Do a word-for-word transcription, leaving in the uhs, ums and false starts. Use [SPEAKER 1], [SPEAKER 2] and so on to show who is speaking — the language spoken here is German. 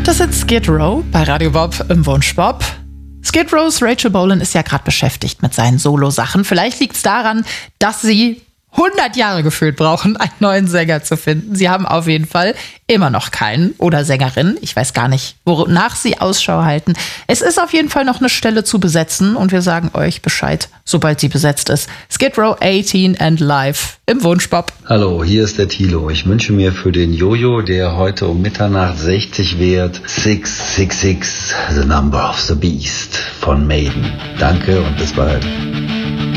[SPEAKER 1] Das sind Skid Row bei Radio Bob im Wunsch Bob. Skid Rows Rachel Bolan ist ja gerade beschäftigt mit seinen Solo-Sachen. Vielleicht liegt es daran, dass sie hundert Jahre gefühlt brauchen, einen neuen Sänger zu finden. Sie haben auf jeden Fall immer noch keinen oder Sängerin. Ich weiß gar nicht, wonach sie Ausschau halten. Es ist auf jeden Fall noch eine Stelle zu besetzen und wir sagen euch Bescheid, sobald sie besetzt ist. Skid Row achtzehn and live im Wunsch Bob.
[SPEAKER 2] Hallo, hier ist der Thilo. Ich wünsche mir für den Jojo, der heute um Mitternacht sechzig wird, six six six, The Number of the Beast von Maiden. Danke und bis bald.